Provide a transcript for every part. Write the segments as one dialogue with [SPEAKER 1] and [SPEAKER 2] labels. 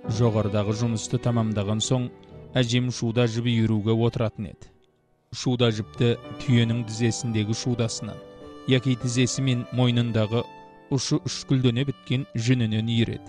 [SPEAKER 1] Жоғарыдағы жұмысты тамамдаған соң, әжем шуда жібі үйруге отыратын еді. Шуда жіпті түйенің тізесіндегі шудасынан, яки тізесі мен мойнындағы ұшы үшкілдене біткен жүнінен иіреді.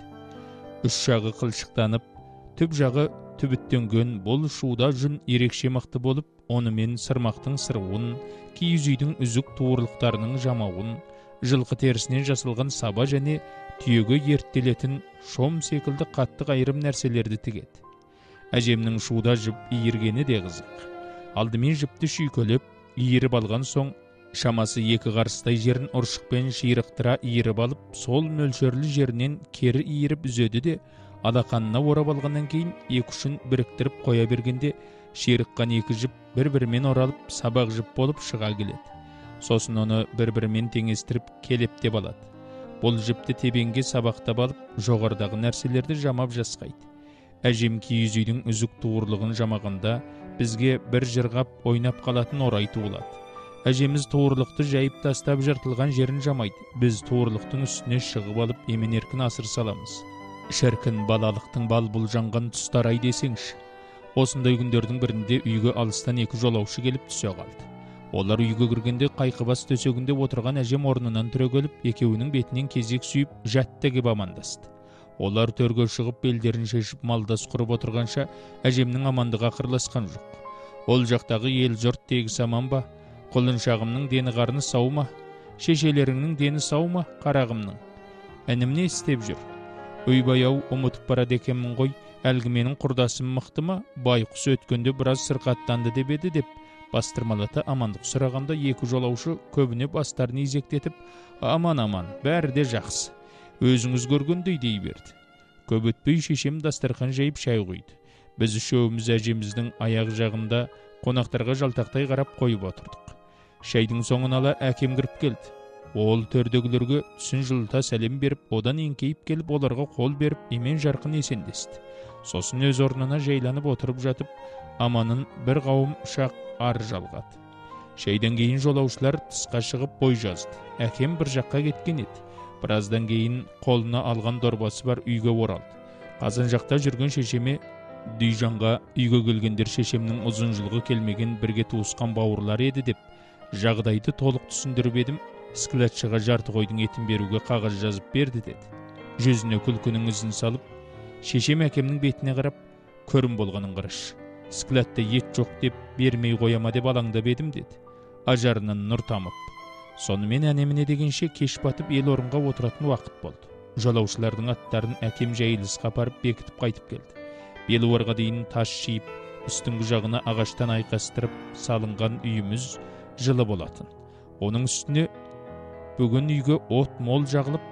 [SPEAKER 1] Үш жағы қылшықтанып, түп жағы түбіттенген бұл шуда жүн ерекше мықты болып, онымен сырмақтың сырғуын, киіз үйдің үзік туырлықтарының жамауын, жылқы терісінен жасалған саба және түйеге ертелетін шом секілді қатты айырым нәрселерді тігеді. Әжемнің шуда жіп иіргені де қызық. Алдымен жіпті шүйкөлеп, иіріп алған соң, шамасы 2 қарыстай жерін ұршықпен шиырықтыра иіріп алып, сол мөлшерлі жерінен кері иіріп үзеді де, алақанына орап алғаннан кейін 2 ұшын біріктіріп қоя бергенде, шиырыққан 2 жіп бір-бірімен оралып, сабақ жіп болып шыға келеді. Сосын оны бір-бірімен теңестіріп келептеп алады. Бұл жіпті тебенге сабақтап алып, жоғарыдағы нәрселерді жамап жасқайды. Әжем киіз үйдің үзік туырлығын жамағанда, бізге бір жырғап ойнап қалатын орай туылады. Әжеміз туырлықты жайып тастап жыртылған жерін жамайды. Біз туырлықтың үстіне шығып алып, емен-еркін асыр саламыз. Шіркін балалықтың бал бұлжанған тұстарай десеңші. Осындай күндердің бірінде үйге алыстан 2 жолаушы келіп түсе қалды. Олар үйге кіргенде қайқыбас төсегінде отырған әжем орнынан түрегеліп, екеуінің бетінен кезек сүйіп, жатты кеп амандасты. Олар төрге шығып, белдерін шешіп малдас құрып отырғанша, әжемнің амандығы ақырласқан жоқ. Ол жақтағы ел жұрт тегіс аман ба? Құлыншағымның дені қарны сау ма? Шешелеріңнің дені сау ма, қарағымның? Әнім не істеп жүр? Өйбай-ау, ұмытып барады екенмін ғой, әлгі менің құрдасым мықты ма? Байқұс өткенде біраз сырқаттанды деп еді деп, бастырмалата амандық сұрағанда 2 жолаушы көбіне бастарын изектетіп, аман-аман, бәрі де жақсы. Өзіңіз көргендей дей берді. Көп өтпей шешем дастархан жайып шай қойды. Біз үшеуміз әжеміздің аяқ жағында қонақтарға жалтақтай қарап қойып отырдық. Шайдың соңын ала әкем кіріп келді. Ол төрдегілерге түсін жылыта сәлем беріп, одан еңкейіп келіп, оларға қол беріп, емен жарқын есендесті. Сосын өз орнына жайланып отырып жатып, аманын бір қауым шақ ар жалғады. Шайдан кейін жолаушылар тысқа шығып бой жазды. Әкем бір жаққа кеткен еді. Біраздан кейін қолына алған дорбасы бар үйге оралды. Қазан жақта жүрген шешеме Дүйжанға үйге келгендер шешемнің ұзын жылғы келмеген бірге туысқан бауырлар еді деп, жағдайды толық түсіндіріп едім, скілатшыға жарты қойдың етін беруге қағаз жазып берді деді. Жүзіне күлкінің ізін салып, шешем әкемнің бетіне қарап, көрім болғанын қарашы. Скілатта ет жоқ деп, бермей қояма деп алаңдап едім деді. Ажарынан нұр тамып. Сонымен әнеміне дегенше кеш батып ел орынға отыратын уақыт болды. Жолаушылардың аттарын әкем жайылысқа апарып бекітіп қайтып келді. Белуарға дейін тас шиіп, үстіңгі жағына ағаштан айқастырып салынған үйіміз жылы болатын. Оның үстіне бүгін үйге от мол жағылып,